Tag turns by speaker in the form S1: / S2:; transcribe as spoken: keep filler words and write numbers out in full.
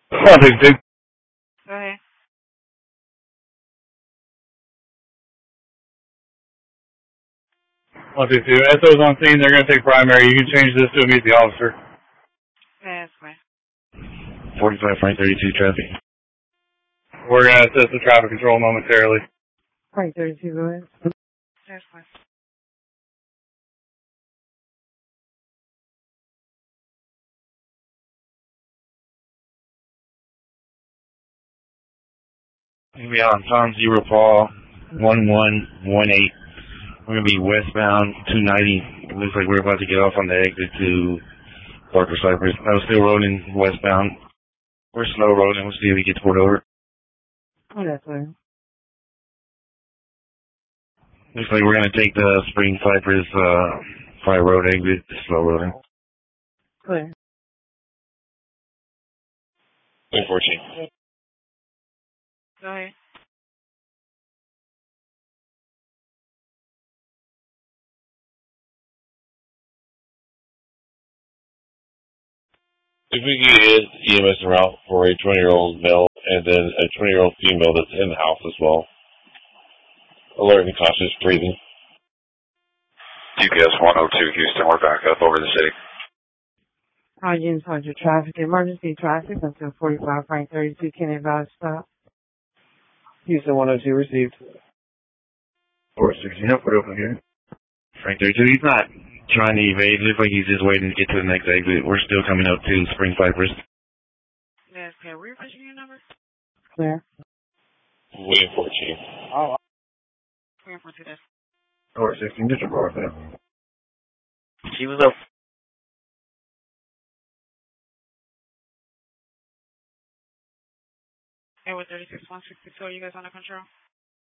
S1: one six two.
S2: Go ahead.
S1: one six two. S O's on scene. They're going to take primary. You can change this to meet the officer.
S2: That's fine.
S3: forty-five Frank thirty-two traffic.
S1: We're going to assist the traffic control momentarily.
S4: Frank thirty-two, go ahead.
S2: That's fine.
S3: We're on Tom Zero Paul one one one eight. We're gonna be westbound two ninety. It looks like we're about to get off on the exit to Parker Cypress. I was still rolling westbound. We're slow rolling. We'll see if we get pulled over.
S4: Oh, that's fine.
S3: Looks like we're gonna take the Spring Cypress uh Fire Road exit. Slow rolling.
S4: Clear.
S3: ten fourteen.
S2: Go ahead.
S5: If we could get E M S route for a twenty-year-old male and then a twenty-year-old female that's in the house as well. Alert and cautious breathing.
S6: U P S one oh two Houston, we're back up over the city.
S4: All units on your traffic, emergency traffic until forty-five Frank thirty-two, can advise stop.
S1: Houston one oh two received.
S3: four sixteen up, we're open here. Frank thirty-two, he's not trying to evade. Looks like he's just waiting to get to the next exit. We're still coming up to Spring Cypress.
S2: That's okay. Were you pushing your number?
S4: Clear.
S5: William fourteen.
S1: Oh.
S2: William fourteen, that's
S3: four sixteen, just report that.
S6: She was up.
S2: Airway thirty-six one sixty-two, are you guys under control?